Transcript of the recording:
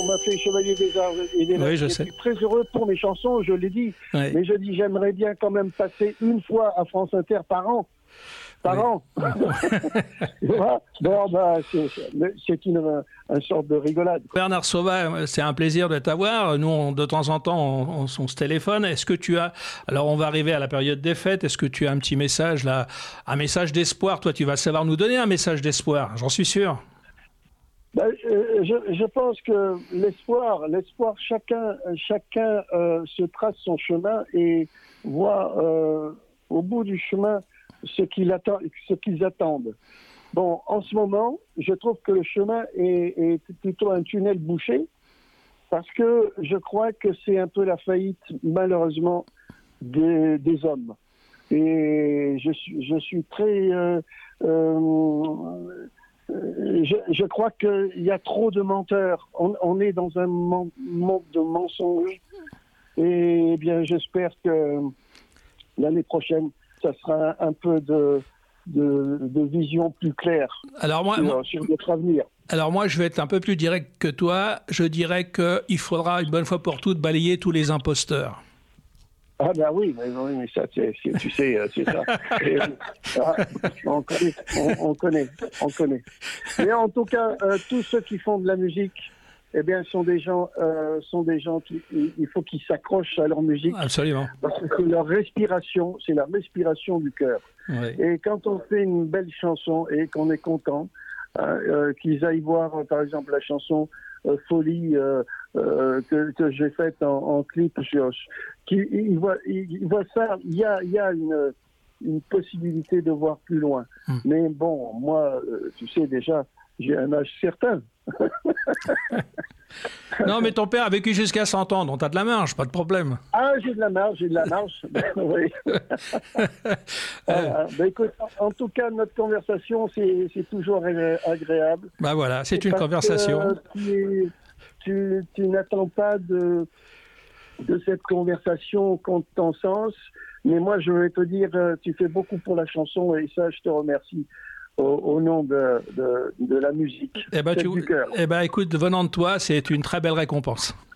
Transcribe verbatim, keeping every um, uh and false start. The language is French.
On m'a fait chevalier des arts et des lettres. Oui, je je sais. suis très heureux pour mes chansons, je l'ai dit. Oui. Mais je dis, j'aimerais bien quand même passer une fois à France Inter par an. Par Oui. an. Tu vois. Bon, bah, c'est, c'est une, une sorte de rigolade. Bernard Sauvage, c'est un plaisir de t'avoir. Nous, on, de temps en temps, on, on, on se téléphone. Est-ce que tu as... Alors, on va arriver à la période des fêtes. Est-ce que tu as un petit message, là, un message d'espoir? Toi, tu vas savoir nous donner un message d'espoir, j'en suis sûr. Ben, euh, je, je pense que l'espoir, l'espoir, chacun, chacun euh, se trace son chemin et voit euh, au bout du chemin ce, qu'il attend, ce qu'ils attendent. Bon, en ce moment, je trouve que le chemin est, est plutôt un tunnel bouché parce que je crois que c'est un peu la faillite, malheureusement, des, des hommes. Et je suis, je suis très... Euh, euh, Je, je crois qu'il y a trop de menteurs. On, on est dans un monde de mensonges. Et bien, j'espère que l'année prochaine, ça sera un peu de, de, de vision plus claire Alors moi, sur, moi, sur notre avenir. Alors moi, je vais être un peu plus direct que toi. Je dirais qu'il faudra une bonne fois pour toutes balayer tous les imposteurs. Ah ben oui, mais, oui, mais ça, c'est, c'est, tu sais, c'est ça. Et, ah, on, connaît, on, on connaît, on connaît. Mais en tout cas, euh, tous ceux qui font de la musique, eh bien, sont des gens, euh, sont des gens qui, il faut qu'ils s'accrochent à leur musique. Absolument. Parce que leur respiration, c'est la respiration du cœur. Oui. Et quand on fait une belle chanson et qu'on est content, euh, euh, qu'ils aillent voir, euh, par exemple, la chanson euh, Folie euh, euh, que, que j'ai faite en, en clip, sur, qui, ils voient, ils, ils voient ça. Il y a, il y a une, une possibilité de voir plus loin. Mm. Mais bon, moi, euh, tu sais déjà, j'ai un âge certain. Non, mais ton père a vécu jusqu'à cent ans, donc t'as de la marge, pas de problème. Ah, j'ai de la marge, j'ai de la marge. Oui. euh, ben, écoute, en, en tout cas, notre conversation, c'est, c'est toujours agréable. Bah voilà, c'est une parce conversation. Que, tu, tu, tu n'attends pas de, de cette conversation contre ton sens, mais moi, je vais te dire, tu fais beaucoup pour la chanson et ça, je te remercie. Au, au nom de, de, de la musique. Eh ben, tu, du cœur. Eh ben, écoute, venant de toi, c'est une très belle récompense.